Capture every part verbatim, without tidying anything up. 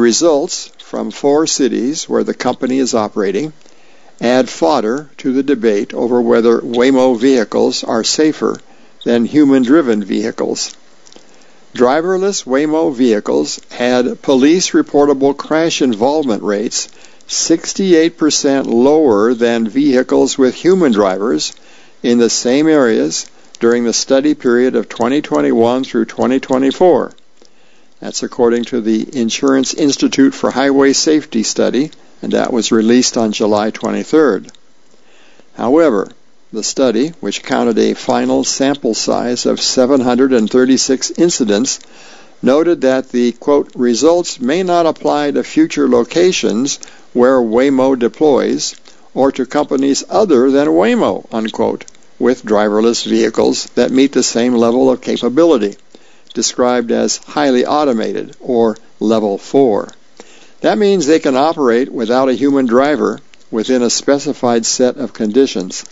results from four cities where the company is operating add fodder to the debate over whether Waymo vehicles are safer than human-driven vehicles. Driverless Waymo vehicles had police-reportable crash involvement rates sixty-eight percent lower than vehicles with human drivers in the same areas during the study period of twenty twenty-one through twenty twenty-four. That's according to the Insurance Institute for Highway Safety study, and that was released on July twenty-third. However, the study, which counted a final sample size of seven hundred thirty-six incidents, noted that the, quote, results may not apply to future locations where Waymo deploys or to companies other than Waymo, unquote, with driverless vehicles that meet the same level of capability, described as highly automated, or level four. That means they can operate without a human driver within a specified set of conditions.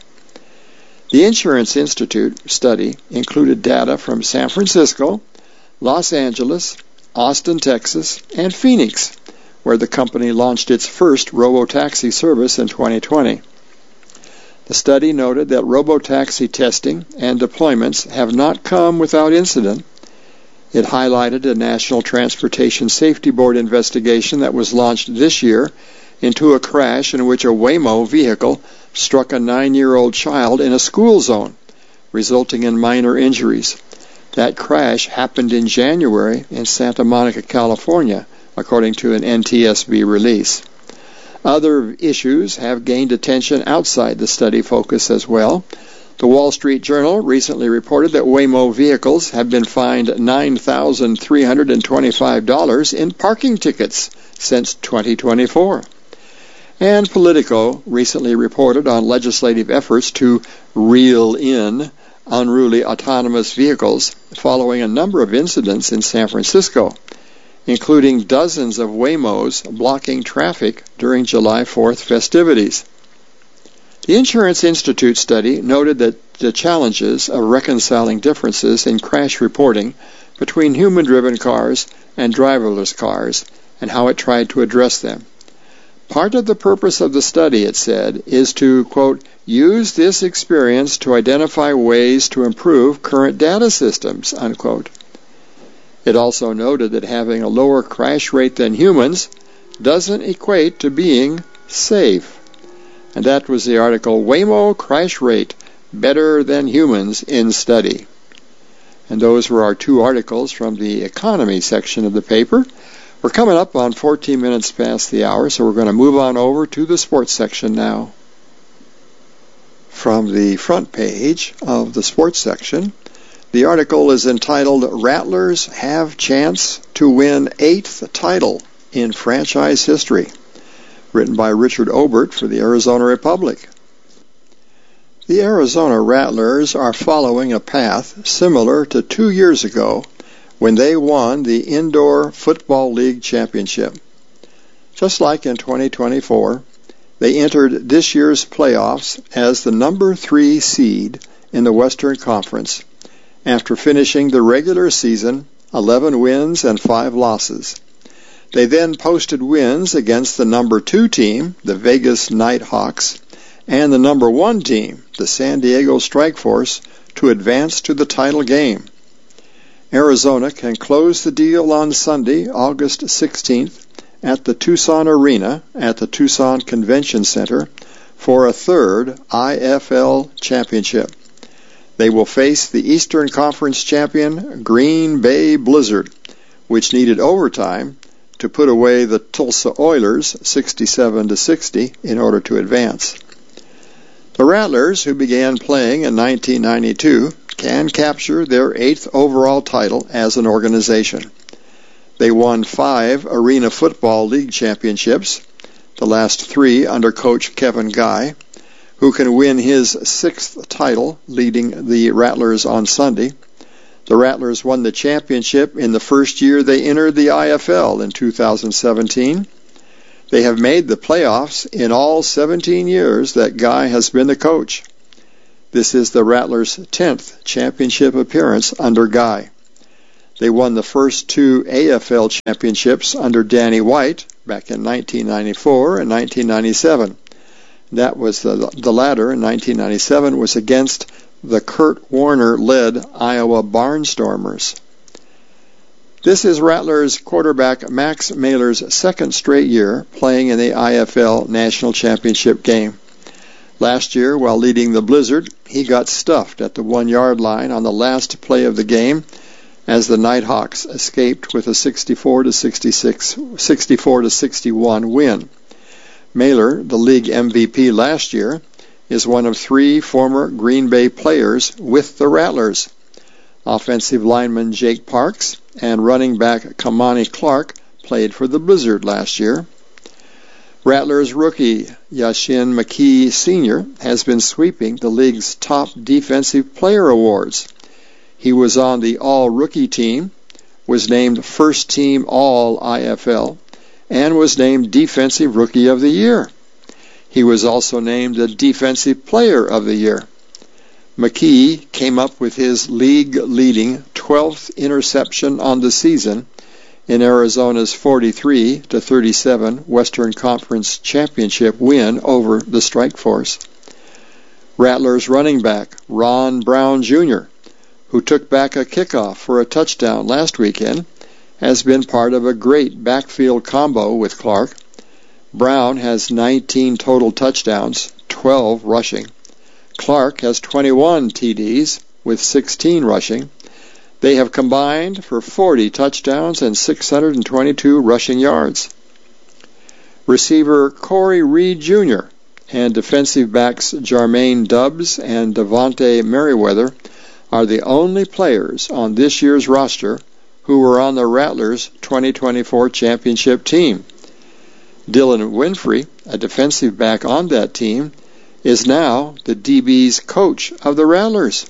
The Insurance Institute study included data from San Francisco, Los Angeles, Austin, Texas, and Phoenix, where the company launched its first robotaxi service in twenty twenty. The study noted that robotaxi testing and deployments have not come without incident. It highlighted a National Transportation Safety Board investigation that was launched this year into a crash in which a Waymo vehicle struck a nine-year-old child in a school zone, resulting in minor injuries. That crash happened in January in Santa Monica, California, according to an N T S B release. Other issues have gained attention outside the study focus as well. The Wall Street Journal recently reported that Waymo vehicles have been fined nine thousand three hundred twenty-five dollars in parking tickets since twenty twenty-four. And Politico recently reported on legislative efforts to reel in unruly autonomous vehicles following a number of incidents in San Francisco, including dozens of Waymos blocking traffic during July fourth festivities. The Insurance Institute study noted that the challenges of reconciling differences in crash reporting between human-driven cars and driverless cars and how it tried to address them. Part of the purpose of the study, it said, is to, quote, use this experience to identify ways to improve current data systems, unquote. It also noted that having a lower crash rate than humans doesn't equate to being safe. And that was the article, Waymo Crash Rate Better Than Humans in Study. And those were our two articles from the economy section of the paper. We're coming up on fourteen minutes past the hour, so we're going to move on over to the sports section now. From the front page of the sports section, the article is entitled, Rattlers Have Chance to Win Eighth Title in Franchise History, written by Richard Obert for the Arizona Republic. The Arizona Rattlers are following a path similar to two years ago when they won the Indoor Football League Championship. Just like in twenty twenty-four, they entered this year's playoffs as the number three seed in the Western Conference after finishing the regular season eleven wins and five losses. They then posted wins against the number two team, the Vegas Nighthawks, and the number one team, the San Diego Strikeforce, to advance to the title game. Arizona can close the deal on Sunday, August sixteenth, at the Tucson Arena at the Tucson Convention Center for a third I F L championship. They will face the Eastern Conference champion Green Bay Blizzard, which needed overtime to put away the Tulsa Oilers sixty-seven to sixty in order to advance. The Rattlers, who began playing in nineteen ninety-two, can capture their eighth overall title as an organization. They won five Arena Football League championships, the last three under coach Kevin Guy, who can win his sixth title leading the Rattlers on Sunday. The Rattlers won the championship in the first year they entered the I F L in two thousand seventeen. They have made the playoffs in all seventeen years that Guy has been the coach. This is the Rattlers' tenth championship appearance under Guy. They won the first two A F L championships under Danny White back in nineteen ninety-four and nineteen ninety-seven. That was the, the latter in nineteen ninety-seven was against the Kurt Warner-led Iowa Barnstormers. This is Rattlers quarterback Max Mailer's second straight year playing in the I F L National Championship game. Last year, while leading the Blizzard, he got stuffed at the one-yard line on the last play of the game as the Nighthawks escaped with a sixty-four to sixty-six, sixty-four to sixty-one win. Mailer, the league M V P last year, is one of three former Green Bay players with the Rattlers. Offensive lineman Jake Parks and running back Kamani Clark played for the Blizzard last year. Rattlers rookie Yashin McKee Senior has been sweeping the league's top defensive player awards. He was on the All-Rookie team, was named First Team All-I F L, and was named Defensive Rookie of the Year. He was also named the Defensive Player of the Year. McKee came up with his league-leading twelfth interception on the season in Arizona's forty-three to thirty-seven Western Conference Championship win over the Strike Force. Rattlers running back Ron Brown Junior, who took back a kickoff for a touchdown last weekend, has been part of a great backfield combo with Clark. Brown has nineteen total touchdowns, twelve rushing. Clark has twenty-one T Ds with sixteen rushing. They have combined for forty touchdowns and six hundred twenty-two rushing yards. Receiver Corey Reed Junior and defensive backs Jermaine Dubbs and Devontae Merriweather are the only players on this year's roster who were on the Rattlers twenty twenty-four championship team. Dylan Winfrey, a defensive back on that team, is now the D B's coach of the Rattlers.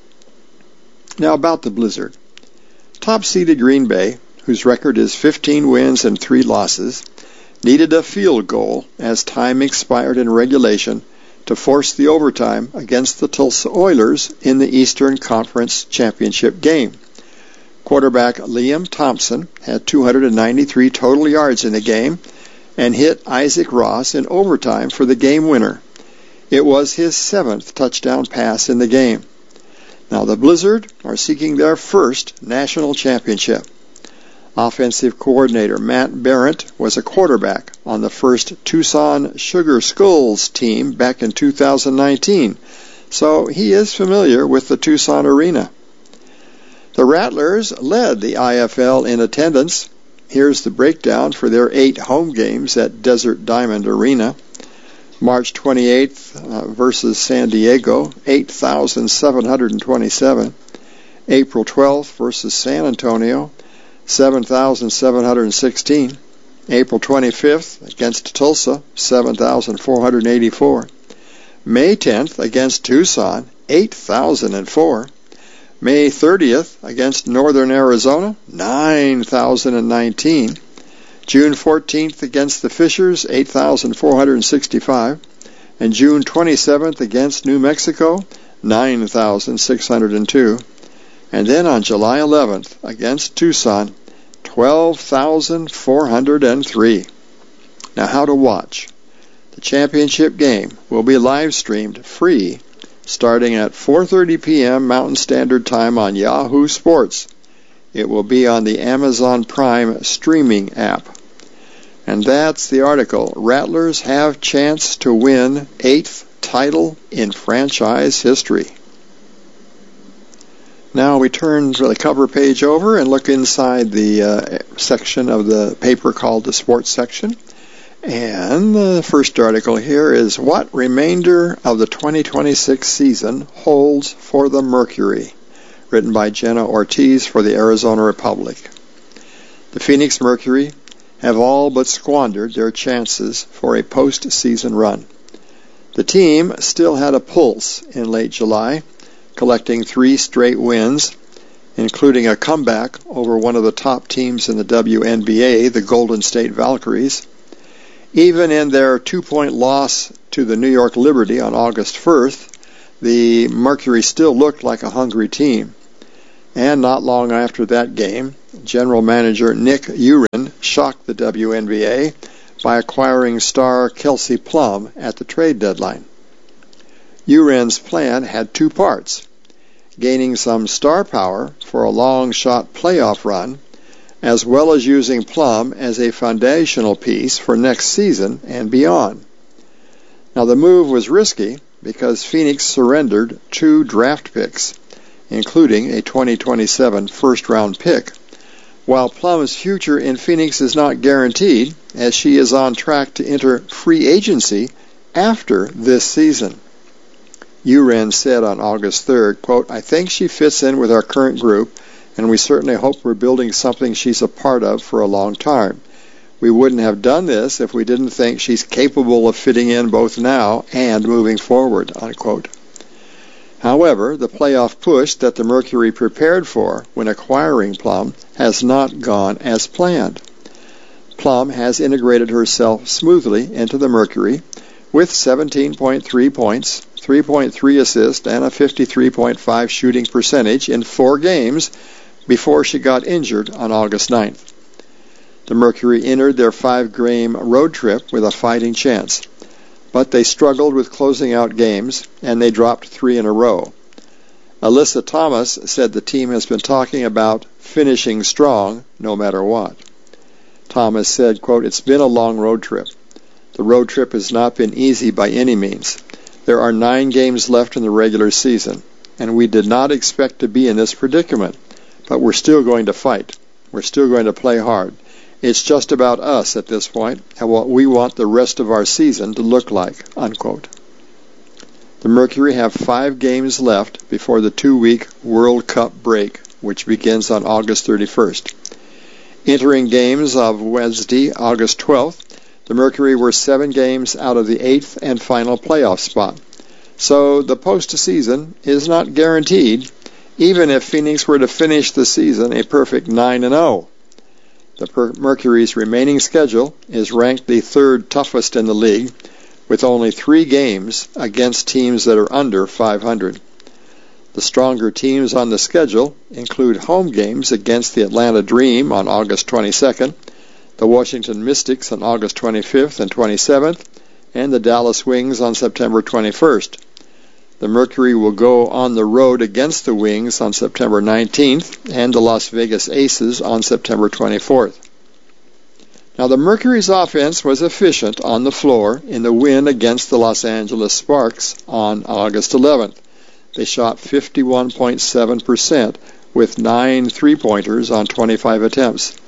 Now about the Blizzard. Top-seeded Green Bay, whose record is fifteen wins and three losses, needed a field goal as time expired in regulation to force the overtime against the Tulsa Oilers in the Eastern Conference Championship game. Quarterback Liam Thompson had two hundred ninety-three total yards in the game and hit Isaac Ross in overtime for the game winner. It was his seventh touchdown pass in the game. Now the Blizzard are seeking their first national championship. Offensive coordinator Matt Barrett was a quarterback on the first Tucson Sugar Skulls team back in two thousand nineteen, so he is familiar with the Tucson arena. The Rattlers led the I F L in attendance. Here's the breakdown for their eight home games at Desert Diamond Arena. March twenty-eighth uh, versus San Diego, eight thousand seven hundred twenty-seven. April twelfth versus San Antonio, seven thousand seven hundred sixteen. April twenty-fifth against Tulsa, seven thousand four hundred eighty-four. May tenth against Tucson, eight thousand four. May thirtieth against Northern Arizona, nine thousand nineteen. June fourteenth against the Fishers, eight thousand four hundred sixty-five, and June twenty-seventh against New Mexico, nine thousand six hundred two, and then on July eleventh against Tucson, twelve thousand four hundred three. Now how to watch. The championship game will be live streamed free starting at four thirty p.m. Mountain Standard Time on Yahoo Sports. It will be on the Amazon Prime streaming app. And that's the article. Rattlers have chance to win eighth title in franchise history. Now we turn the cover page over and look inside the uh, section of the paper called the sports section. And the first article here is What Remainder of the twenty twenty-six Season Holds for the Mercury, written by Jenna Ortiz for the Arizona Republic. The Phoenix Mercury have all but squandered their chances for a postseason run. The team still had a pulse in late July, collecting three straight wins, including a comeback over one of the top teams in the W N B A, the Golden State Valkyries. Even in their two-point loss to the New York Liberty on August first, the Mercury still looked like a hungry team. And not long after that game, General Manager Nick U'Ren shocked the W N B A by acquiring star Kelsey Plum at the trade deadline. U'Ren's plan had two parts: gaining some star power for a long-shot playoff run, as well as using Plum as a foundational piece for next season and beyond. Now, the move was risky because Phoenix surrendered two draft picks, including a twenty twenty-seven first-round pick, while Plum's future in Phoenix is not guaranteed, as she is on track to enter free agency after this season. U'Ren said on August third, quote, "I think she fits in with our current group, and we certainly hope we're building something she's a part of for a long time. We wouldn't have done this if we didn't think she's capable of fitting in both now and moving forward," unquote. However, the playoff push that the Mercury prepared for when acquiring Plum has not gone as planned. Plum has integrated herself smoothly into the Mercury with seventeen point three points, three point three assists, and a fifty-three point five shooting percentage in four games before she got injured on August ninth. The Mercury entered their five-game road trip with a fighting chance, but they struggled with closing out games, and they dropped three in a row. Alyssa Thomas said the team has been talking about finishing strong no matter what. Thomas said, quote, "It's been a long road trip. The road trip has not been easy by any means. There are nine games left in the regular season, and we did not expect to be in this predicament, but we're still going to fight. We're still going to play hard. It's just about us at this point and what we want the rest of our season to look like," unquote. The Mercury have five games left before the two-week World Cup break, which begins on August thirty-first. Entering games of Wednesday, August twelfth, the Mercury were seven games out of the eighth and final playoff spot. So the postseason is not guaranteed, even if Phoenix were to finish the season a perfect nine and oh. The Mercury's remaining schedule is ranked the third toughest in the league, with only three games against teams that are under five hundred. The stronger teams on the schedule include home games against the Atlanta Dream on August twenty-second, the Washington Mystics on August twenty-fifth and twenty-seventh, and the Dallas Wings on September twenty-first. The Mercury will go on the road against the Wings on September nineteenth and the Las Vegas Aces on September twenty-fourth. Now, the Mercury's offense was efficient on the floor in the win against the Los Angeles Sparks on August eleventh. They shot fifty-one point seven percent with nine three-pointers on twenty-five attempts.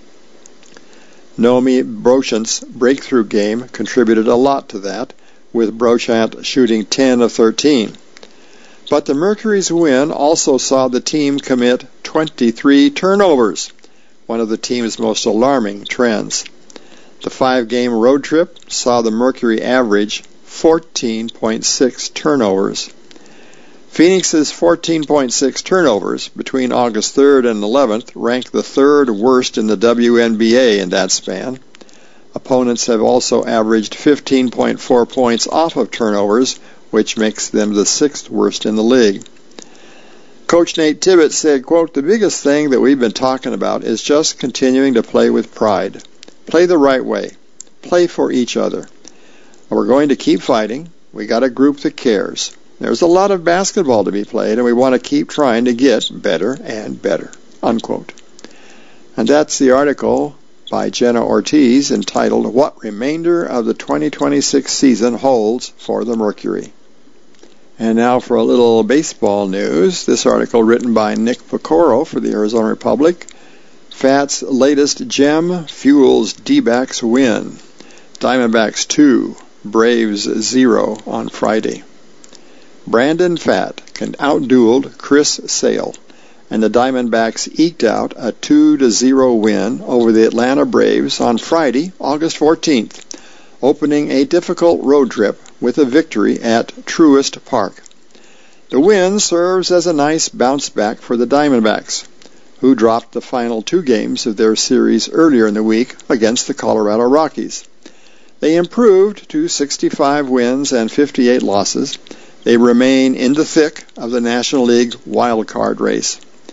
Naomi Brochant's breakthrough game contributed a lot to that, with Brochant shooting ten of thirteen. But the Mercury's win also saw the team commit twenty-three turnovers, one of the team's most alarming trends. The five-game road trip saw the Mercury average fourteen point six turnovers. Phoenix's fourteen point six turnovers between August third and eleventh ranked the third worst in the W N B A in that span. Opponents have also averaged fifteen point four points off of turnovers, which makes them the sixth worst in the league. Coach Nate Tibbetts said, quote, "The biggest thing that we've been talking about is just continuing to play with pride. Play the right way. Play for each other. We're going to keep fighting. We got a group that cares. There's a lot of basketball to be played, and we want to keep trying to get better and better," unquote. And that's the article by Jenna Ortiz entitled, "What Remainder of the twenty twenty-six Season Holds for the Mercury." And now for a little baseball news. This article written by Nick Pecoro for the Arizona Republic. Pfaatt's latest gem fuels D-backs win. Diamondbacks two, Braves zero on Friday. Brandon Pfaatt can outdueled Chris Sale, and the Diamondbacks eked out a two to zero win over the Atlanta Braves on Friday, August fourteenth, opening a difficult road trip with a victory at Truist Park. The win serves as a nice bounce back for the Diamondbacks, who dropped the final two games of their series earlier in the week against the Colorado Rockies. They improved to sixty-five wins and fifty-eight losses. They remain in the thick of the National League wild card race.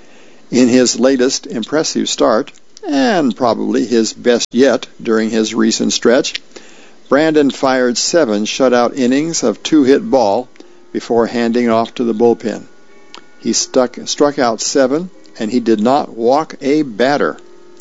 In his latest impressive start, and probably his best yet during his recent stretch, Brandon fired seven shutout innings of two-hit ball before handing off to the bullpen. He stuck, struck out seven, and he did not walk a batter.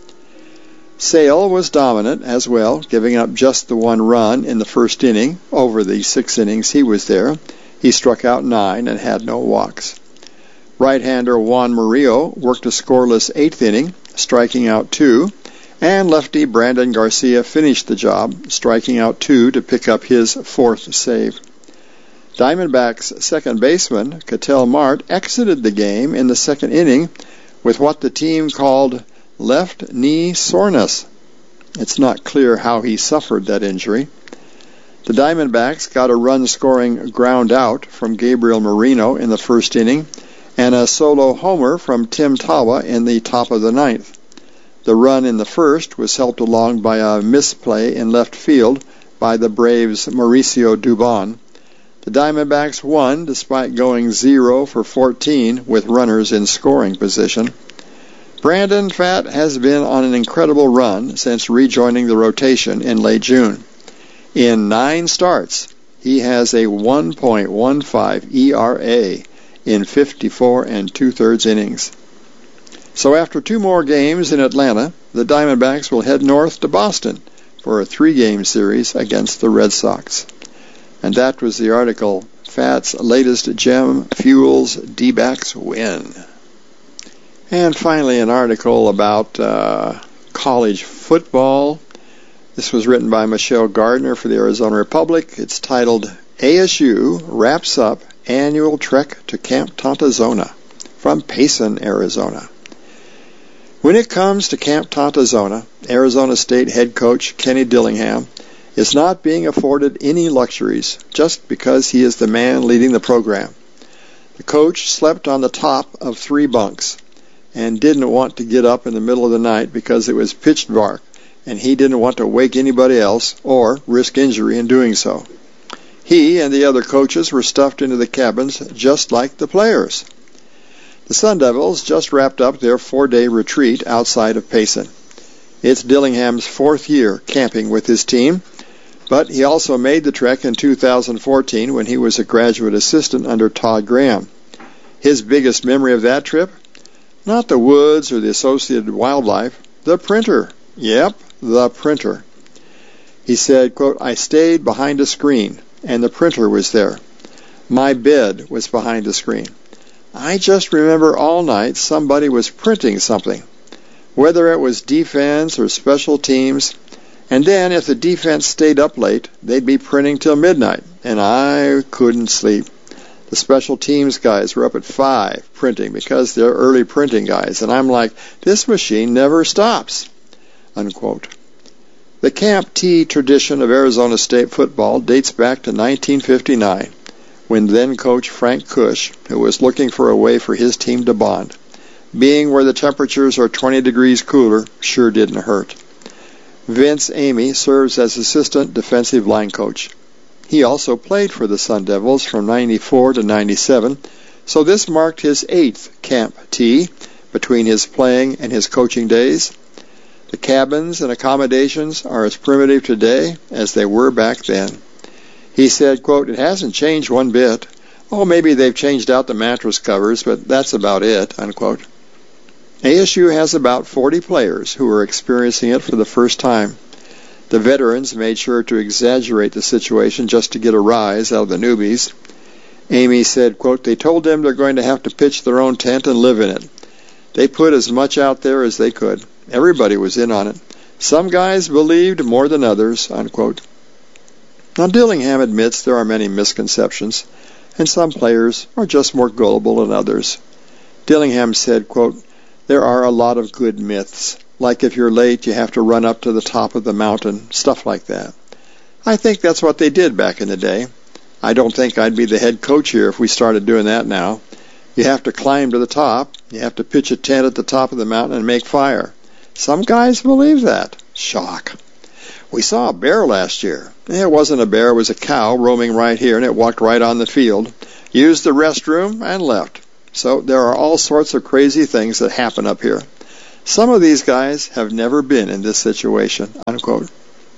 Sale was dominant as well, giving up just the one run in the first inning. Over the six innings he was there, he struck out nine and had no walks. Right-hander Juan Murillo worked a scoreless eighth inning, striking out two, and lefty Brandon Garcia finished the job, striking out two to pick up his fourth save. Diamondbacks second baseman Ketel Marte exited the game in the second inning with what the team called left knee soreness. It's not clear how he suffered that injury. The Diamondbacks got a run-scoring ground out from Gabriel Moreno in the first inning and a solo homer from Tim Tawa in the top of the ninth. The run in the first was helped along by a misplay in left field by the Braves' Mauricio Dubon. The Diamondbacks won despite going zero for fourteen with runners in scoring position. Brandon Pfaadt has been on an incredible run since rejoining the rotation in late June. In nine starts, he has a one point one five E R A in fifty-four and two-thirds innings. So after two more games in Atlanta, the Diamondbacks will head north to Boston for a three-game series against the Red Sox. And that was the article, Pfaadt's latest gem fuels D-backs win. And finally, an article about uh, college football. This was written by Michelle Gardner for the Arizona Republic. It's titled, A S U Wraps Up Annual Trek to Camp Tontozona from Payson, Arizona. When it comes to Camp Tontozona, Arizona State head coach Kenny Dillingham is not being afforded any luxuries just because he is the man leading the program. The coach slept on the top of three bunks and didn't want to get up in the middle of the night because it was pitch dark, and he didn't want to wake anybody else or risk injury in doing so. He and the other coaches were stuffed into the cabins just like the players. The Sun Devils just wrapped up their four-day retreat outside of Payson. It's Dillingham's fourth year camping with his team, but he also made the trek in two thousand fourteen when he was a graduate assistant under Todd Graham. His biggest memory of that trip? Not the woods or the associated wildlife, the printer. Yep, the printer. He said, quote, I stayed behind a screen, and the printer was there. My bed was behind the screen. I just remember all night somebody was printing something, whether it was defense or special teams, and then if the defense stayed up late, they'd be printing till midnight, and I couldn't sleep. The special teams guys were up at five printing because they're early printing guys, and I'm like, this machine never stops, unquote. The Camp T tradition of Arizona State football dates back to nineteen fifty-nine, when then-coach Frank Cush, who was looking for a way for his team to bond. Being where the temperatures are twenty degrees cooler sure didn't hurt. Vince Amy serves as assistant defensive line coach. He also played for the Sun Devils from ninety-four to ninety-seven, so this marked his eighth Camp T between his playing and his coaching days. The cabins and accommodations are as primitive today as they were back then. He said, quote, it hasn't changed one bit. Oh, maybe they've changed out the mattress covers, but that's about it, unquote. A S U has about forty players who are experiencing it for the first time. The veterans made sure to exaggerate the situation just to get a rise out of the newbies. Amy said, quote, they told them they're going to have to pitch their own tent and live in it. They put as much out there as they could. Everybody was in on it. Some guys believed more than others, unquote. Now, Dillingham admits there are many misconceptions, and some players are just more gullible than others. Dillingham said, quote, there are a lot of good myths, like if you're late you have to run up to the top of the mountain, stuff like that. I think that's what they did back in the day. I don't think I'd be the head coach here if we started doing that now. You have to climb to the top, you have to pitch a tent at the top of the mountain and make fire. Some guys believe that. Shock. We saw a bear last year. It wasn't a bear, it was a cow roaming right here, and it walked right on the field, used the restroom, and left. So there are all sorts of crazy things that happen up here. Some of these guys have never been in this situation, unquote.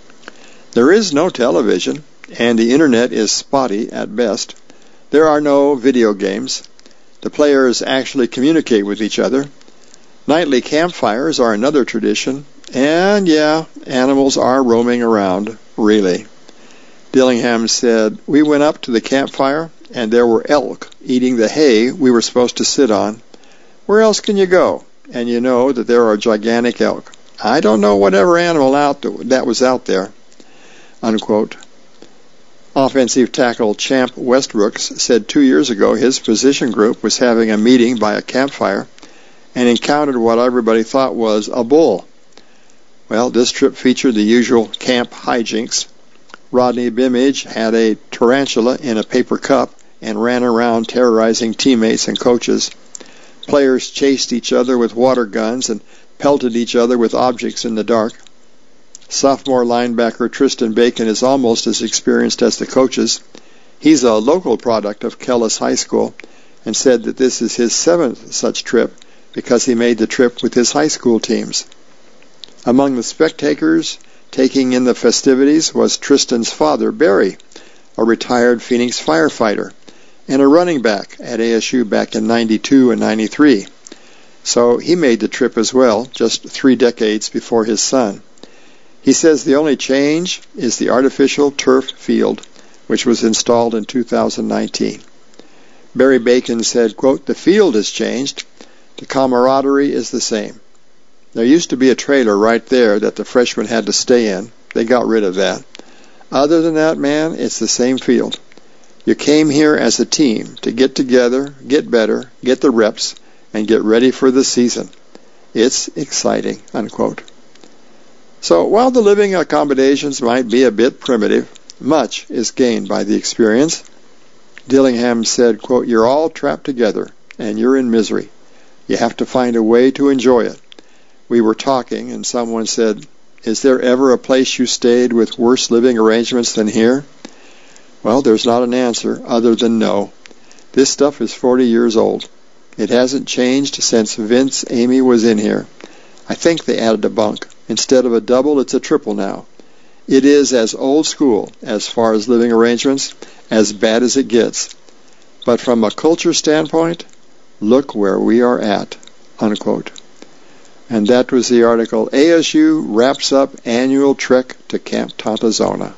There is no television, and the internet is spotty at best. There are no video games. The players actually communicate with each other. Nightly campfires are another tradition, and yeah, animals are roaming around, really. Dillingham said, "We went up to the campfire, and there were elk eating the hay we were supposed to sit on. Where else can you go? And you know that there are gigantic elk. I don't know whatever animal out th- that was out there," unquote. Offensive tackle Champ Westbrooks said two years ago his position group was having a meeting by a campfire and encountered what everybody thought was a bull. Well, this trip featured the usual camp hijinks. Rodney Bimage had a tarantula in a paper cup and ran around terrorizing teammates and coaches. Players chased each other with water guns and pelted each other with objects in the dark. Sophomore linebacker Tristan Bacon is almost as experienced as the coaches. He's a local product of Kellis High School and said that this is his seventh such trip because he made the trip with his high school teams. Among the spectators taking in the festivities was Tristan's father, Barry, a retired Phoenix firefighter, and a running back at A S U back in ninety-two and ninety-three. So he made the trip as well, just three decades before his son. He says the only change is the artificial turf field, which was installed in two thousand nineteen. Barry Bacon said, quote, "The field has changed. The camaraderie is the same. There used to be a trailer right there that the freshmen had to stay in. They got rid of that. Other than that, man, it's the same field. You came here as a team to get together, get better, get the reps, and get ready for the season. It's exciting," unquote. So while the living accommodations might be a bit primitive, much is gained by the experience. Dillingham said, quote, "You're all trapped together, and you're in misery. You have to find a way to enjoy it. We were talking, and someone said, 'Is there ever a place you stayed with worse living arrangements than here?' Well, there's not an answer other than no. This stuff is forty years old. It hasn't changed since Vince Amy was in here. I think they added a bunk. Instead of a double, it's a triple now. It is as old school, as far as living arrangements, as bad as it gets. But from a culture standpoint, look where we are at," unquote. And that was the article, A S U Wraps Up Annual Trek to Camp Tontozona.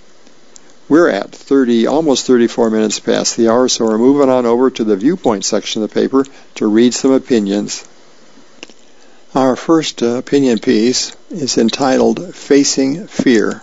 We're at thirty, almost thirty-four minutes past the hour, so we're moving on over to the viewpoint section of the paper to read some opinions. Our first uh, opinion piece is entitled Facing Fear.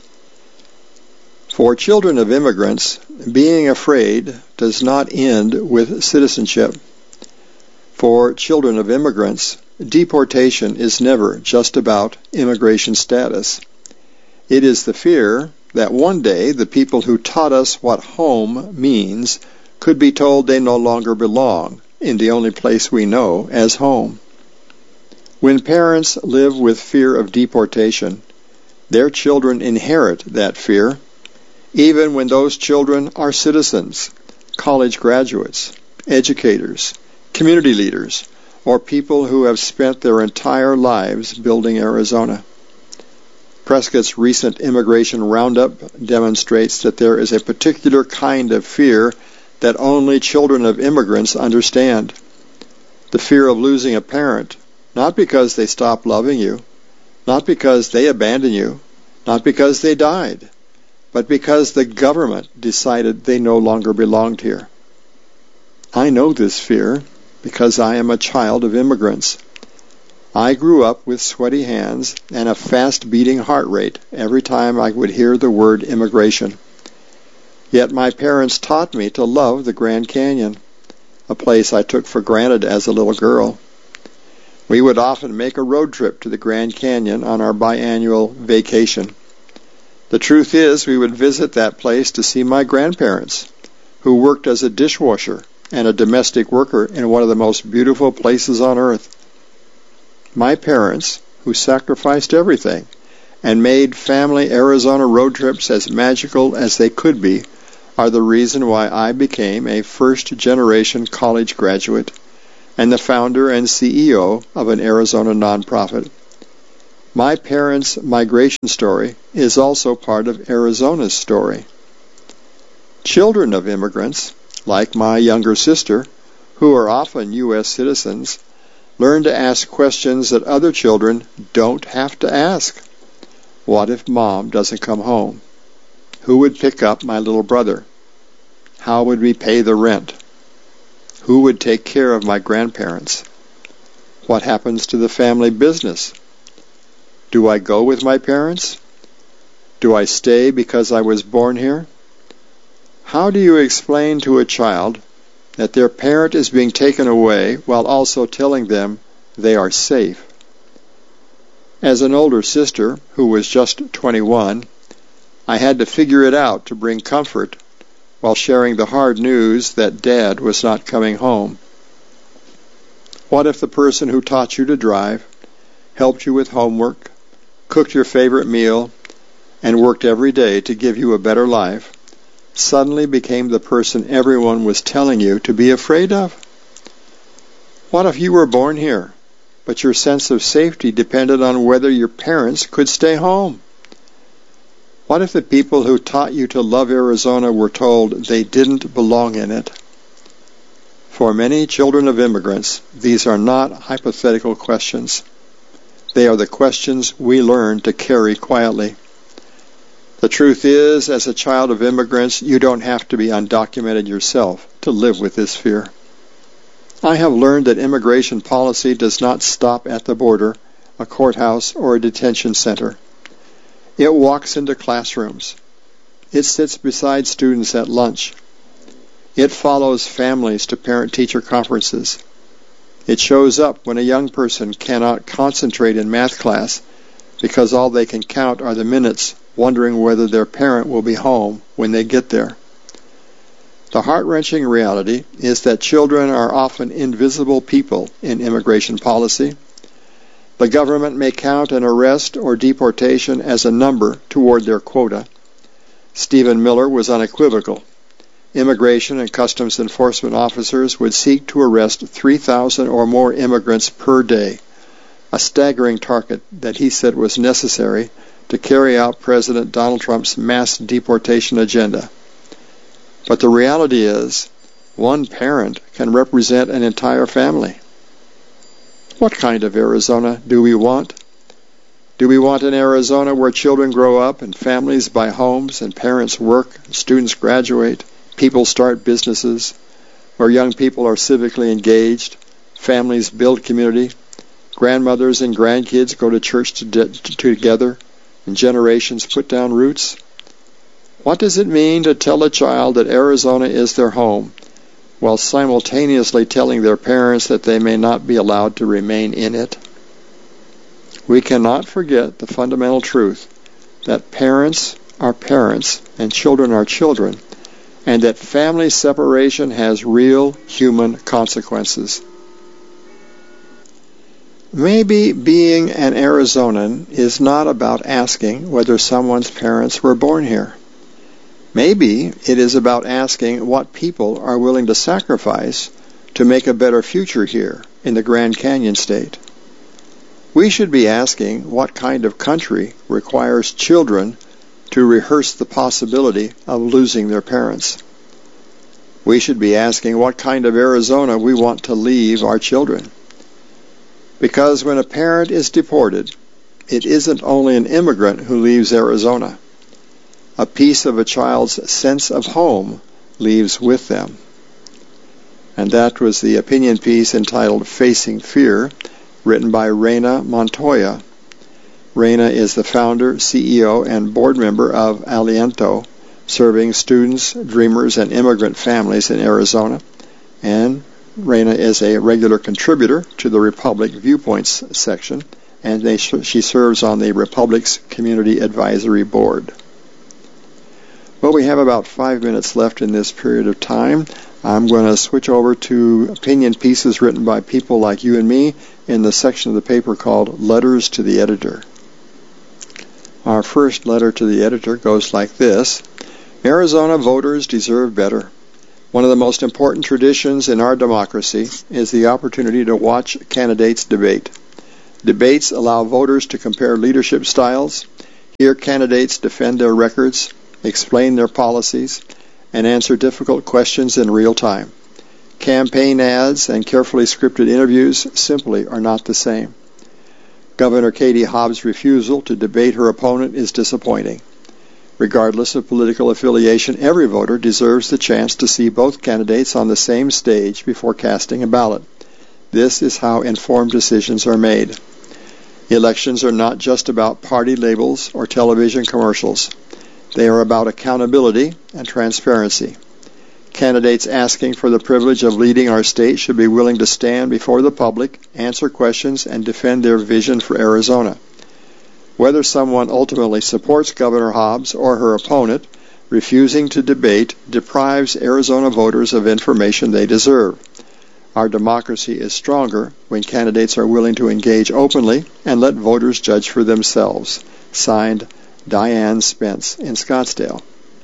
For children of immigrants, being afraid does not end with citizenship. For children of immigrants, deportation is never just about immigration status. It is the fear that one day the people who taught us what home means could be told they no longer belong in the only place we know as home. When parents live with fear of deportation, their children inherit that fear, even when those children are citizens, college graduates, educators, community leaders, or people who have spent their entire lives building Arizona. Prescott's recent immigration roundup demonstrates that there is a particular kind of fear that only children of immigrants understand. The fear of losing a parent, not because they stopped loving you, not because they abandoned you, not because they died, but because the government decided they no longer belonged here. I know this fear because I am a child of immigrants. I grew up with sweaty hands and a fast-beating heart rate every time I would hear the word immigration. Yet my parents taught me to love the Grand Canyon, a place I took for granted as a little girl. We would often make a road trip to the Grand Canyon on our biannual vacation. The truth is, we would visit that place to see my grandparents, who worked as a dishwasher and a domestic worker in one of the most beautiful places on earth. My parents, who sacrificed everything and made family Arizona road trips as magical as they could be, are the reason why I became a first-generation college graduate and the founder and C E O of an Arizona nonprofit. My parents' migration story is also part of Arizona's story. Children of immigrants, like my younger sister, who are often U S citizens, learn to ask questions that other children don't have to ask. What if Mom doesn't come home? Who would pick up my little brother? How would we pay the rent? Who would take care of my grandparents? What happens to the family business? Do I go with my parents? Do I stay because I was born here? How do you explain to a child that their parent is being taken away while also telling them they are safe? As an older sister who was just twenty-one, I had to figure it out to bring comfort while sharing the hard news that Dad was not coming home. What if the person who taught you to drive, helped you with homework, cooked your favorite meal, and worked every day to give you a better life, suddenly became the person everyone was telling you to be afraid of? What if you were born here, but your sense of safety depended on whether your parents could stay home? What if the people who taught you to love Arizona were told they didn't belong in it? For many children of immigrants, these are not hypothetical questions. They are the questions we learn to carry quietly. The truth is, as a child of immigrants, you don't have to be undocumented yourself to live with this fear. I have learned that immigration policy does not stop at the border, a courthouse, or a detention center. It walks into classrooms. It sits beside students at lunch. It follows families to parent-teacher conferences. It shows up when a young person cannot concentrate in math class because all they can count are the minutes, wondering whether their parent will be home when they get there. The heart-wrenching reality is that children are often invisible people in immigration policy. The government may count an arrest or deportation as a number toward their quota. Stephen Miller was unequivocal. Immigration and Customs Enforcement officers would seek to arrest three thousand or more immigrants per day, a staggering target that he said was necessary to carry out President Donald Trump's mass deportation agenda. But the reality is, one parent can represent an entire family. What kind of Arizona do we want? Do we want an Arizona where children grow up and families buy homes and parents work, students graduate, people start businesses, where young people are civically engaged, families build community, grandmothers and grandkids go to church to de- together, and generations put down roots? What does it mean to tell a child that Arizona is their home, while simultaneously telling their parents that they may not be allowed to remain in it? We cannot forget the fundamental truth that parents are parents and children are children, and that family separation has real human consequences. Maybe being an Arizonan is not about asking whether someone's parents were born here. Maybe it is about asking what people are willing to sacrifice to make a better future here in the Grand Canyon State. We should be asking what kind of country requires children to rehearse the possibility of losing their parents. We should be asking what kind of Arizona we want to leave our children. Because when a parent is deported, it isn't only an immigrant who leaves Arizona. A piece of a child's sense of home leaves with them. And that was the opinion piece entitled Facing Fear, written by Reina Montoya. Reina is the founder, C E O, and board member of Aliento, serving students, dreamers, and immigrant families in Arizona. And Reina is a regular contributor to the Republic Viewpoints section, and they, she serves on the Republic's Community Advisory Board. Well, we have about five minutes left in this period of time. I'm going to switch over to opinion pieces written by people like you and me in the section of the paper called Letters to the Editor. Our first letter to the editor goes like this. Arizona voters deserve better. One of the most important traditions in our democracy is the opportunity to watch candidates debate. Debates allow voters to compare leadership styles, hear candidates defend their records, explain their policies, and answer difficult questions in real time. Campaign ads and carefully scripted interviews simply are not the same. Governor Katie Hobbs' refusal to debate her opponent is disappointing. Regardless of political affiliation, every voter deserves the chance to see both candidates on the same stage before casting a ballot. This is how informed decisions are made. Elections are not just about party labels or television commercials. They are about accountability and transparency. Candidates asking for the privilege of leading our state should be willing to stand before the public, answer questions, and defend their vision for Arizona. Whether someone ultimately supports Governor Hobbs or her opponent, refusing to debate deprives Arizona voters of information they deserve. Our democracy is stronger when candidates are willing to engage openly and let voters judge for themselves. Signed, Diane Spence in Scottsdale.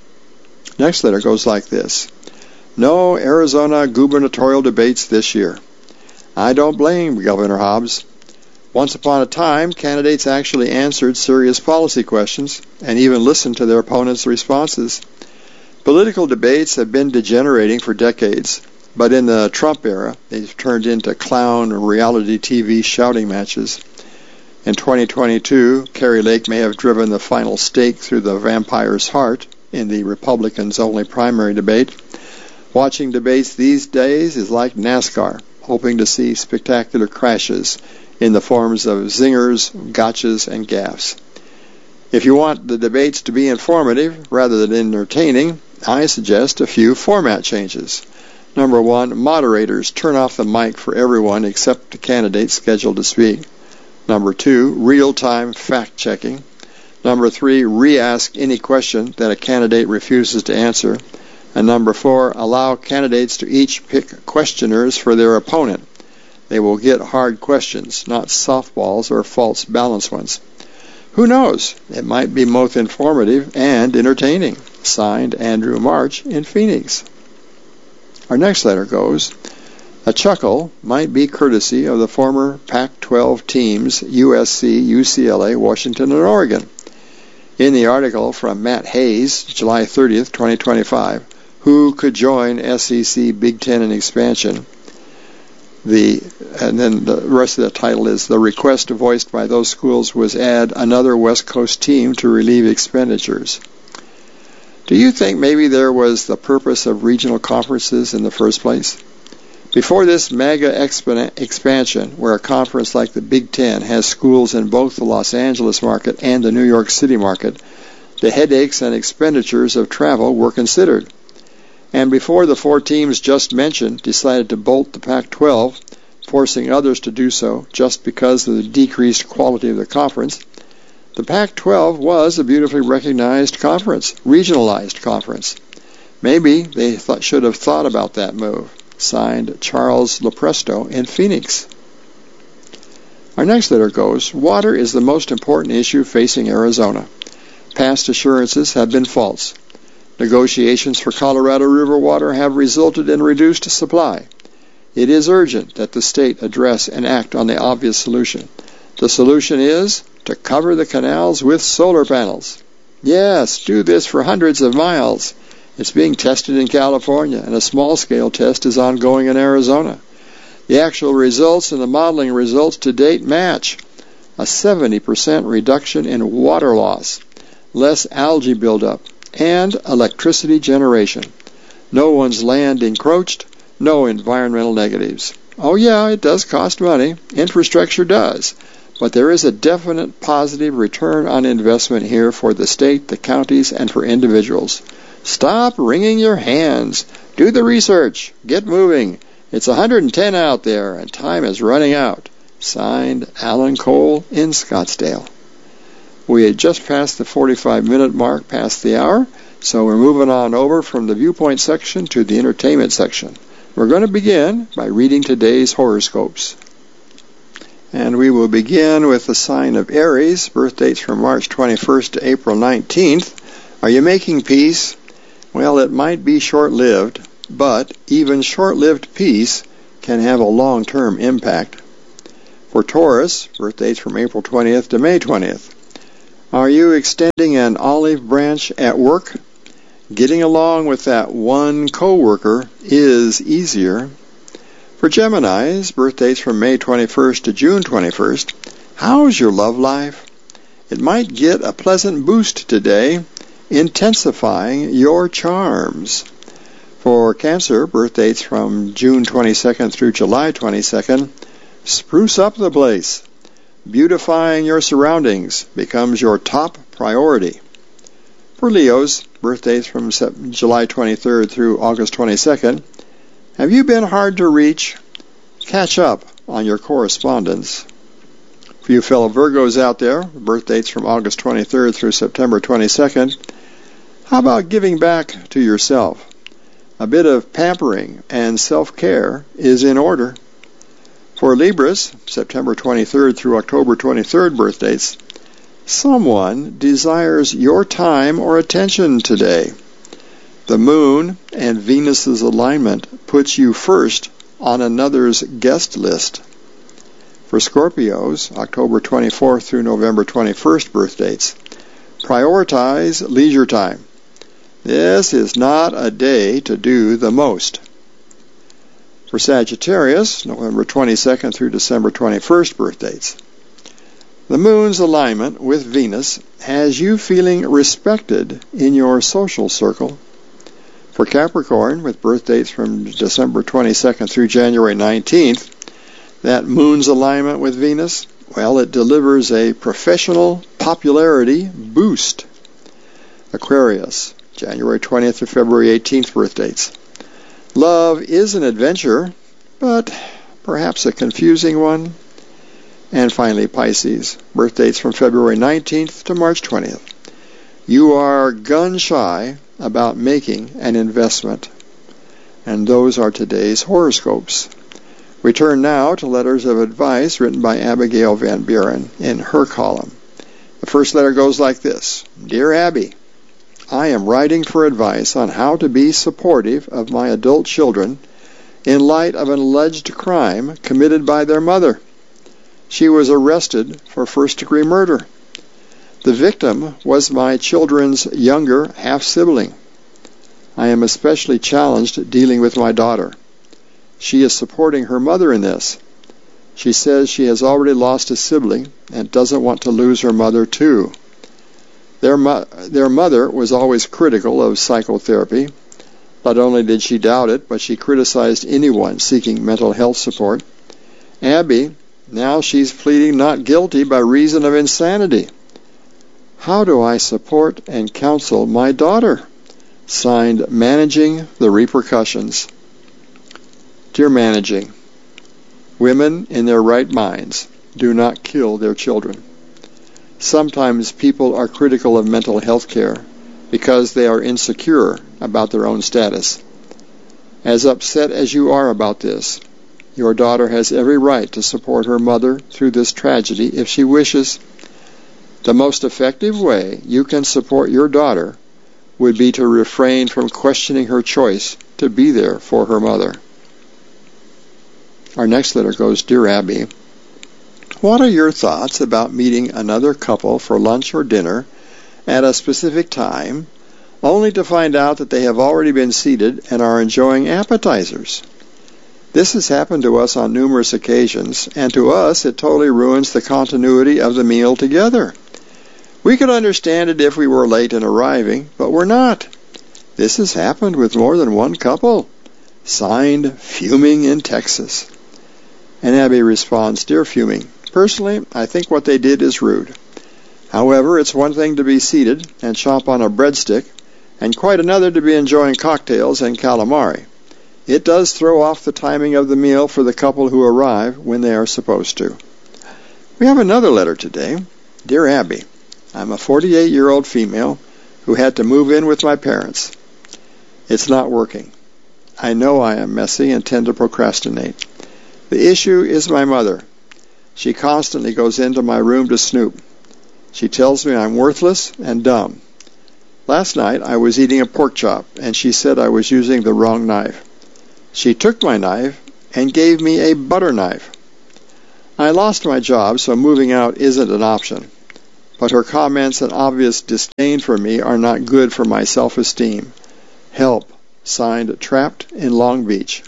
Next letter goes like this. No Arizona gubernatorial debates this year. I don't blame Governor Hobbs. Once upon a time, candidates actually answered serious policy questions and even listened to their opponents' responses. Political debates have been degenerating for decades, but in the Trump era, they've turned into clown reality T V shouting matches. In twenty twenty-two, Kari Lake may have driven the final stake through the vampire's heart in the Republicans' only primary debate. Watching debates these days is like NASCAR, hoping to see spectacular crashes in the forms of zingers, gotchas, and gaffes. If you want the debates to be informative rather than entertaining, I suggest a few format changes. Number one, moderators turn off the mic for everyone except the candidates scheduled to speak. Number two, real-time fact-checking. Number three, re-ask any question that a candidate refuses to answer. And number four, allow candidates to each pick questioners for their opponent. They will get hard questions, not softballs or false balance ones. Who knows? It might be both informative and entertaining. Signed, Andrew March in Phoenix. Our next letter goes, a chuckle might be courtesy of the former Pac twelve teams U S C, U C L A, Washington, and Oregon. In the article from Matt Hayes, July thirtieth, twenty twenty-five, who could join S E C, Big Ten, and expansion? The and then the rest of the title is the request voiced by those schools was add another West Coast team to relieve expenditures. Do you think maybe there was the purpose of regional conferences in the first place? Before this mega expan- expansion, where a conference like the Big Ten has schools in both the Los Angeles market and the New York City market, the headaches and expenditures of travel were considered. And before the four teams just mentioned decided to bolt the Pac twelve, forcing others to do so just because of the decreased quality of the conference, the Pac twelve was a beautifully recognized conference, regionalized conference. Maybe they th- should have thought about that move. Signed, Charles Lopresto in Phoenix. Our next letter goes, water is the most important issue facing Arizona. Past assurances have been false. Negotiations for Colorado River water have resulted in reduced supply. It is urgent that the state address and act on the obvious solution. The solution is to cover the canals with solar panels. Yes, do this for hundreds of miles. It's being tested in California, and a small-scale test is ongoing in Arizona. The actual results and the modeling results to date match. A seventy percent reduction in water loss, less algae buildup, and electricity generation. No one's land encroached, no environmental negatives. Oh yeah, it does cost money. Infrastructure does. But there is a definite positive return on investment here for the state, the counties, and for individuals. Stop wringing your hands. Do the research. Get moving. It's one hundred ten out there, and time is running out. Signed, Alan Cole in Scottsdale. We had just passed the forty-five minute mark, past the hour, so we're moving on over from the viewpoint section to the entertainment section. We're going to begin by reading today's horoscopes. And we will begin with the sign of Aries, birth dates from March twenty-first to April nineteenth. Are you making peace? Well, it might be short-lived, but even short-lived peace can have a long-term impact. For Taurus, birthdays from April twentieth to May twentieth. Are you extending an olive branch at work? Getting along with that one coworker is easier. For Geminis, birthdays from May twenty-first to June twenty-first, how's your love life? It might get a pleasant boost today, intensifying your charms. For Cancer, birthdays from June twenty-second through July twenty-second, spruce up the place. Beautifying your surroundings becomes your top priority. For Leos, birthdays from July twenty-third through August twenty-second, have you been hard to reach? Catch up on your correspondence. For you fellow Virgos out there, birthdays from August twenty-third through September twenty-second, how about giving back to yourself? A bit of pampering and self-care is in order. For Libras, September twenty-third through October twenty-third birthdays, someone desires your time or attention today. The Moon and Venus's alignment puts you first on another's guest list. For Scorpios, October twenty-fourth through November twenty-first birthdates, prioritize leisure time. This is not a day to do the most. For Sagittarius, November twenty-second through December twenty-first birthdates, the Moon's alignment with Venus has you feeling respected in your social circle. For Capricorn, with birthdays from December twenty-second through January nineteenth, that Moon's alignment with Venus, well, it delivers a professional popularity boost. Aquarius, January twentieth to February eighteenth birthdates. Love is an adventure, but perhaps a confusing one. And finally, Pisces, birthdates from February nineteenth to March twentieth. You are gun-shy about making an investment. And those are today's horoscopes. We turn now to letters of advice written by Abigail Van Buren in her column. The first letter goes like this. Dear Abby, I am writing for advice on how to be supportive of my adult children in light of an alleged crime committed by their mother. She was arrested for first-degree murder. The victim was my children's younger half-sibling. I am especially challenged dealing with my daughter. She is supporting her mother in this. She says she has already lost a sibling and doesn't want to lose her mother too. Their, mo- their mother was always critical of psychotherapy. Not only did she doubt it, but she criticized anyone seeking mental health support. Abby, now she's pleading not guilty by reason of insanity. How do I support and counsel my daughter? Signed, Managing the Repercussions. Dear Managing, women in their right minds do not kill their children. Sometimes people are critical of mental health care because they are insecure about their own status. As upset as you are about this, your daughter has every right to support her mother through this tragedy if she wishes. The most effective way you can support your daughter would be to refrain from questioning her choice to be there for her mother. Our next letter goes, Dear Abby, what are your thoughts about meeting another couple for lunch or dinner at a specific time, only to find out that they have already been seated and are enjoying appetizers? This has happened to us on numerous occasions, and to us it totally ruins the continuity of the meal together. We could understand it if we were late in arriving, but we're not. This has happened with more than one couple. Signed, Fuming in Texas. And Abby responds, Dear Fuming, personally, I think what they did is rude. However, it's one thing to be seated and chomp on a breadstick, and quite another to be enjoying cocktails and calamari. It does throw off the timing of the meal for the couple who arrive when they are supposed to. We have another letter today. Dear Abby, I'm a forty-eight-year-old female who had to move in with my parents. It's not working. I know I am messy and tend to procrastinate. The issue is my mother. She constantly goes into my room to snoop. She tells me I'm worthless and dumb. Last night I was eating a pork chop, and she said I was using the wrong knife. She took my knife and gave me a butter knife. I lost my job, so moving out isn't an option. But her comments and obvious disdain for me are not good for my self-esteem. Help. Signed, Trapped in Long Beach.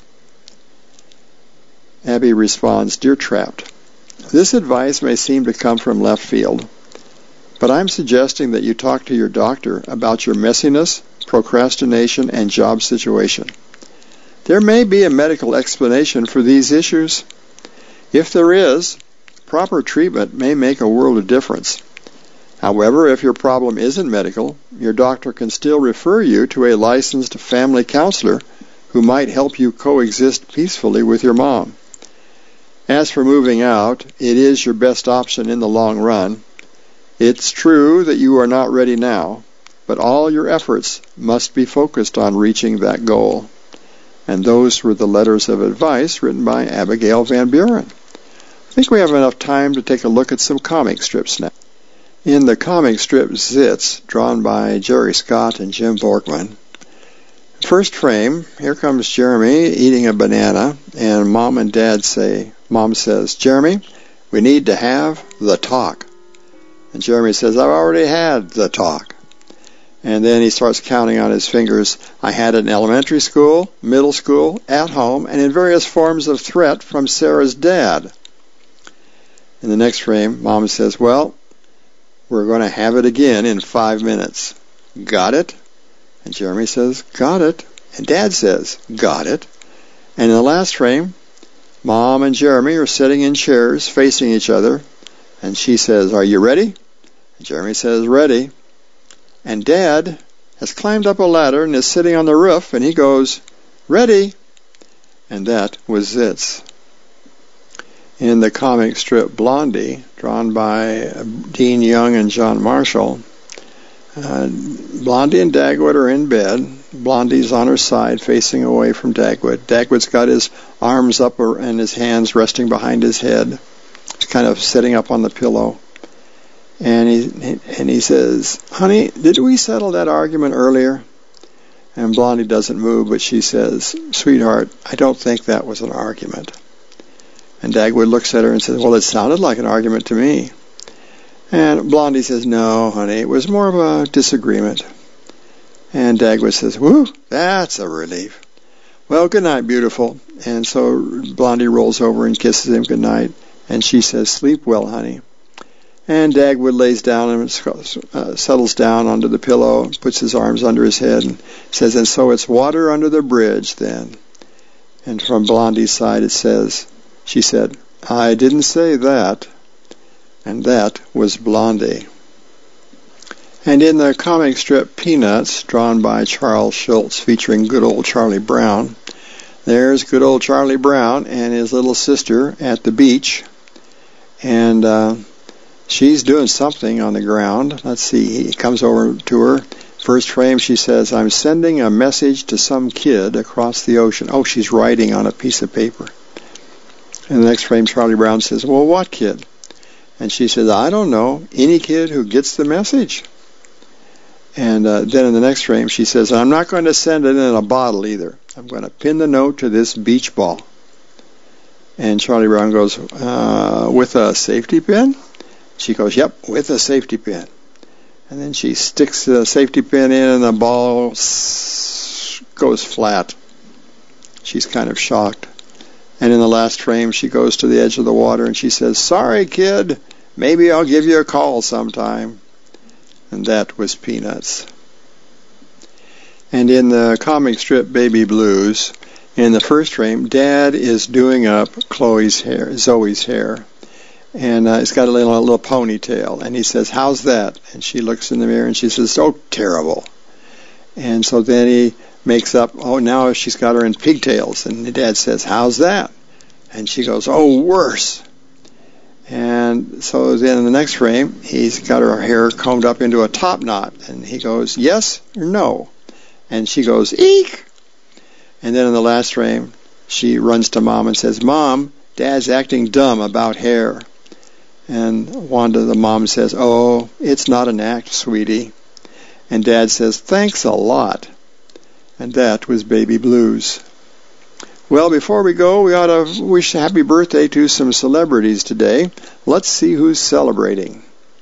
Abby responds, Dear Trapped, this advice may seem to come from left field, but I'm suggesting that you talk to your doctor about your messiness, procrastination, and job situation. There may be a medical explanation for these issues. If there is, proper treatment may make a world of difference. However, if your problem isn't medical, your doctor can still refer you to a licensed family counselor who might help you coexist peacefully with your mom. As for moving out, it is your best option in the long run. It's true that you are not ready now, but all your efforts must be focused on reaching that goal. And those were the letters of advice written by Abigail Van Buren. I think we have enough time to take a look at some comic strips now. In the comic strip Zits, drawn by Jerry Scott and Jim Borkman, first frame, here comes Jeremy eating a banana, and Mom and Dad say, Mom says, Jeremy, we need to have the talk. And Jeremy says, I've already had the talk. And then he starts counting on his fingers. I had it in elementary school, middle school, at home, and in various forms of threat from Sarah's dad. In the next frame, Mom says, well, we're going to have it again in five minutes. Got it? And Jeremy says, got it. And Dad says, got it. And in the last frame, Mom and Jeremy are sitting in chairs facing each other. And she says, are you ready? And Jeremy says, ready. And Dad has climbed up a ladder and is sitting on the roof, and he goes, ready. And that was Zits. In the comic strip Blondie, drawn by Dean Young and John Marshall, uh, Blondie and Dagwood are in bed. Blondie's on her side, facing away from Dagwood. Dagwood's got his arms up and his hands resting behind his head. He's kind of sitting up on the pillow. And he and he says, honey, did we settle that argument earlier? And Blondie doesn't move, but she says, sweetheart, I don't think that was an argument. And Dagwood looks at her and says, well, it sounded like an argument to me. And Blondie says, no, honey, it was more of a disagreement. And Dagwood says, whoo, that's a relief. Well, good night, beautiful. And so Blondie rolls over and kisses him good night. And she says, sleep well, honey. And Dagwood lays down and uh, settles down onto the pillow, puts his arms under his head, and says, and so it's water under the bridge then. And from Blondie's side it says, she said, I didn't say that. And that was Blondie. And in the comic strip Peanuts, drawn by Charles Schultz, featuring good old Charlie Brown, there's good old Charlie Brown and his little sister at the beach. And uh, she's doing something on the ground. Let's see, he comes over to her. First frame, she says, I'm sending a message to some kid across the ocean. Oh, she's writing on a piece of paper. In the next frame, Charlie Brown says, well, what kid? And she says, I don't know, any kid who gets the message. And uh, then in the next frame, she says, I'm not going to send it in a bottle either. I'm going to pin the note to this beach ball. And Charlie Brown goes, uh, with a safety pin? She goes, yep, with a safety pin. And then she sticks the safety pin in and the ball goes flat. She's kind of shocked. And in the last frame, she goes to the edge of the water and she says, sorry, kid, maybe I'll give you a call sometime. And that was Peanuts. And in the comic strip Baby Blues, in the first frame, Dad is doing up Chloe's hair, Zoe's hair. And uh, it's got a little, a little ponytail. And he says, how's that? And she looks in the mirror and she says, oh, terrible. And so then he makes up, oh, now she's got her in pigtails. And the Dad says, how's that? And she goes, oh, worse. And so then in the next frame, he's got her hair combed up into a top knot. And he goes, yes or no? And she goes, eek. And then in the last frame, she runs to Mom and says, Mom, Dad's acting dumb about hair. And Wanda, the mom, says, oh, it's not an act, sweetie. And Dad says, thanks a lot. And that was Baby Blues. Well, before we go, we ought to wish happy birthday to some celebrities today. Let's see who's celebrating.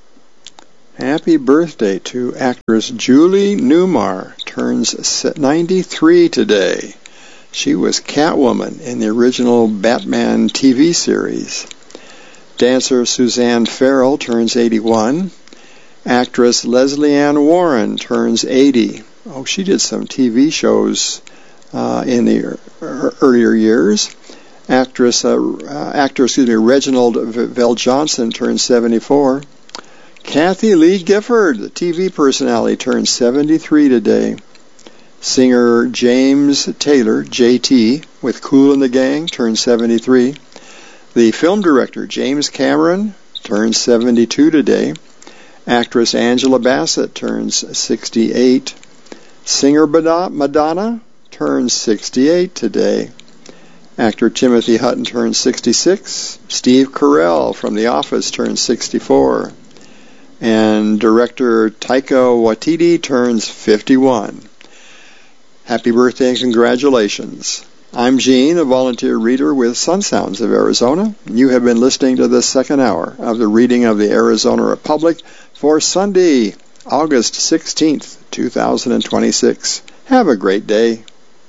Happy birthday to actress Julie Newmar, turns ninety-three today. She was Catwoman in the original Batman T V series. Dancer Suzanne Farrell turns eighty-one. Actress Leslie Ann Warren turns eighty. Oh, she did some T V shows uh, in the er- earlier years. Actress, uh, uh, actor, excuse me, Reginald V- Johnson turns seventy-four. Kathy Lee Gifford, the T V personality, turns seventy-three today. Singer James Taylor, J T, with Kool and the Gang, turns seventy-three. The film director James Cameron turns seventy-two today. Actress Angela Bassett turns sixty-eight. Singer Madonna turns sixty-eight today. Actor Timothy Hutton turns sixty-six. Steve Carell from The Office turns sixty-four. And director Taika Waititi turns fifty-one. Happy birthday and congratulations. I'm Gene, a volunteer reader with Sun Sounds of Arizona. You have been listening to the second hour of the reading of the Arizona Republic for Sunday, August sixteenth, two thousand twenty-six. Have a great day.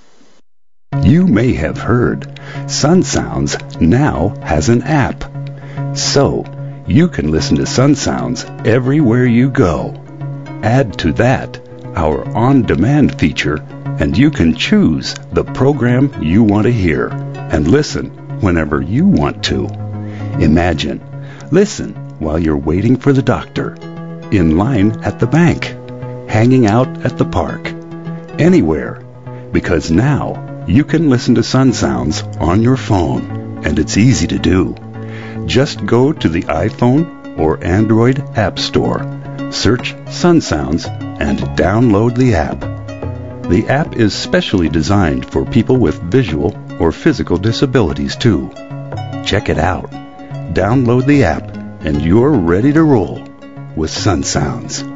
You may have heard Sun Sounds now has an app. So, you can listen to Sun Sounds everywhere you go. Add to that our on-demand feature, and you can choose the program you want to hear and listen whenever you want to. Imagine, listen while you're waiting for the doctor, in line at the bank, hanging out at the park, anywhere, because now you can listen to Sun Sounds on your phone, and it's easy to do. Just go to the iPhone or Android App Store, search Sun Sounds, and download the app. The app is specially designed for people with visual or physical disabilities, too. Check it out. Download the app, and you're ready to roll with Sun Sounds.